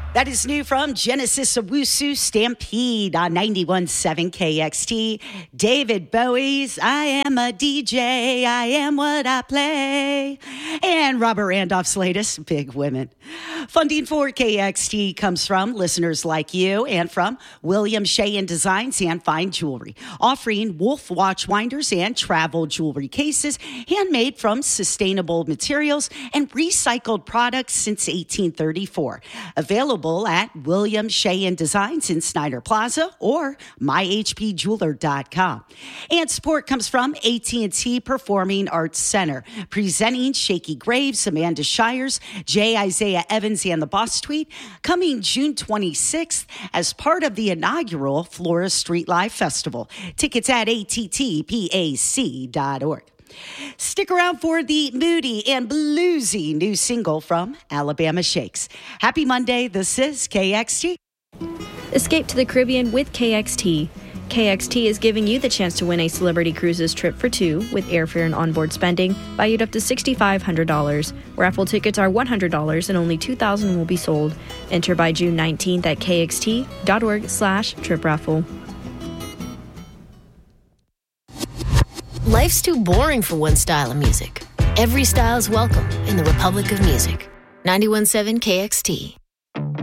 That is new from Genesis Owusu, Stampede on 91.7 KXT. David Bowie's I Am a DJ, I Am What I Play. And Robert Randolph's latest, Big Women. Funding for KXT comes from listeners like you and from William Shea Designs and Fine Jewelry, offering Wolf watch winders and travel jewelry cases handmade from sustainable materials and recycled products since 1834. Available at William Shea Designs in Snyder Plaza or myhpjeweler.com. And support comes from AT&T Performing Arts Center, presenting Shaky Graves, Amanda Shires, J. Isaiah Evans, and the Boss Tweet, coming June 26th as part of the inaugural Flora Street Live Festival. Tickets at attpac.org. Stick around for the moody and bluesy new single from Alabama Shakes. Happy Monday. This is KXT. Escape to the Caribbean with KXT. KXT is giving you the chance to win a Celebrity Cruises trip for two with airfare and onboard spending valued up to $6,500. Raffle tickets are $100 and only 2,000 will be sold. Enter by June 19th at kxt.org/trip raffle. Life's too boring for one style of music. Every style is welcome in the Republic of Music. 91.7 KXT.